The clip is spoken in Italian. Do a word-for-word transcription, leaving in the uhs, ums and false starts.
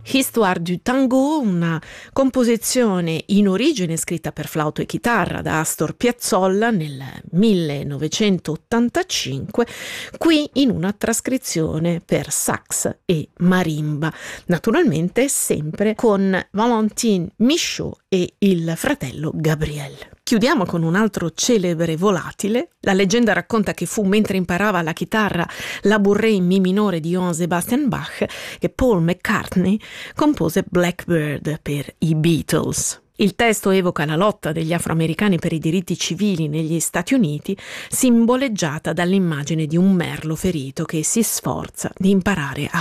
Histoire du Tango, una composizione in origine scritta per flauto e chitarra da Astor Piazzolla nel millenovecentottantacinque, qui in una trascrizione per sax e marimba, naturalmente sempre con Valentine Michaud e il fratello Gabriel. Chiudiamo con un altro celebre volatile. La leggenda racconta che fu mentre imparava la chitarra la Bourrée in mi minore di Johann Sebastian Bach che Paul McCartney compose Blackbird per i Beatles. Il testo evoca la lotta degli afroamericani per i diritti civili negli Stati Uniti, simboleggiata dall'immagine di un merlo ferito che si sforza di imparare a